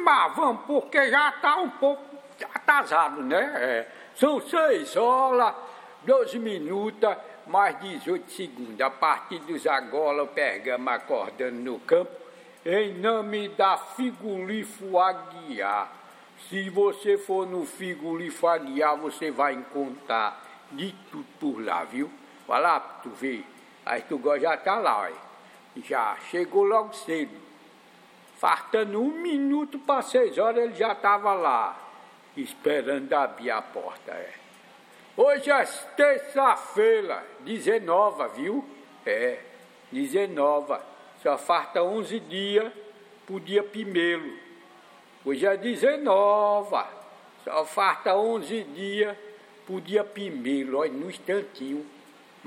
mas vamos, porque já está um pouco atrasado, né? São 6 horas, 12 minutos, mais 18 segundos. A partir dos agora, o Pergamo acordando no campo, em nome da Figulifo Aguiar. Se você for no Figulifo Aguiar, você vai encontrar de tudo por lá, viu? Vai lá pra tu ver. Aí tu já tá lá, ó. Já chegou logo cedo. Faltando 1 minuto para 6 horas, ele já estava lá, esperando abrir a porta. Hoje é terça-feira, 19, viu? 19. Só falta 11 dias pro dia 1º. Hoje é 19. Só falta 11 dias pro dia 1º. Olha, num instantinho.